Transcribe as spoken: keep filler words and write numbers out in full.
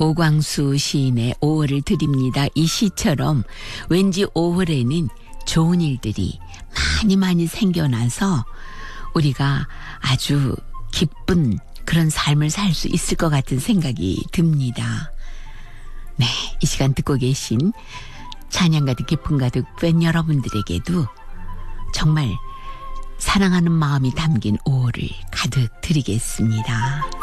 오광수 시인의 오월을 드립니다. 이 시처럼 왠지 오월에는 좋은 일들이 많이 많이 생겨나서 우리가 아주 기쁜 그런 삶을 살 수 있을 것 같은 생각이 듭니다. 네, 이 시간 듣고 계신 찬양 가득 기쁨 가득 팬 여러분들에게도 정말 사랑하는 마음이 담긴 오월을 가득 드리겠습니다.